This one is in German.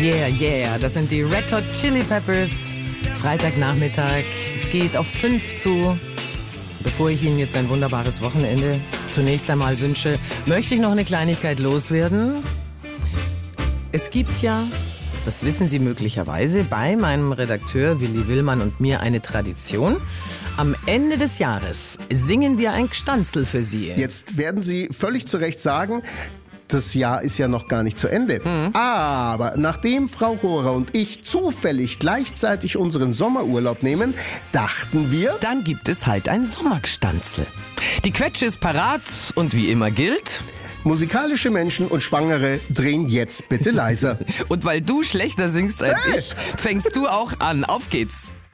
Yeah, das sind die Red Hot Chili Peppers. Freitagnachmittag, es geht auf 5 zu. Bevor ich Ihnen jetzt ein wunderbares Wochenende zunächst einmal wünsche, möchte ich noch eine Kleinigkeit loswerden. Es gibt ja, das wissen Sie möglicherweise, bei meinem Redakteur Willi Willmann und mir eine Tradition. Am Ende des Jahres singen wir ein Gstanzl für Sie. Jetzt werden Sie völlig zu Recht sagen, das Jahr ist ja noch gar nicht zu Ende. Aber nachdem Frau Rohrer und ich zufällig gleichzeitig unseren Sommerurlaub nehmen, dachten wir... Dann gibt es halt ein Sommergstanzl. Die Quetsche ist parat und wie immer gilt... Musikalische Menschen und Schwangere drehen jetzt bitte leiser. Und weil du schlechter singst als ich, fängst du auch an. Auf geht's.